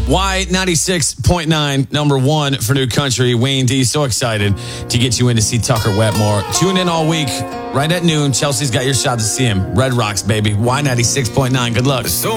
Y96.9, number one for New Country. Wayne D, so excited to get you in to see Tucker Wetmore. Tune in all week, right at noon. Chelsea's got your shot to see him. Red Rocks, baby. Y96.9. Good luck.